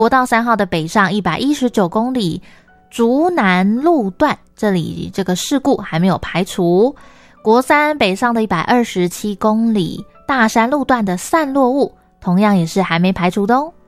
国道3号的北上119公里，竹南路段这里这个事故还没有排除。国3北上的127公里，大山路段的散落物同样也是还没排除的哦。